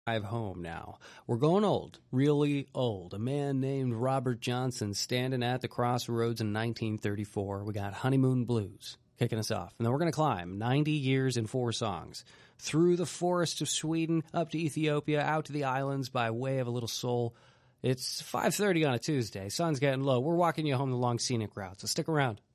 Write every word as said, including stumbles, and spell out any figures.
drive home now. We're going old, really old. A man named Robert Johnson standing at the crossroads in nineteen thirty-four. We got Honeymoon Blues kicking us off. And then we're going to climb ninety years in four songs. Through the forests of Sweden, up to Ethiopia, out to the islands by way of a little soul. It's five thirty on a Tuesday. Sun's getting low. We're walking you home the long scenic route, so stick around.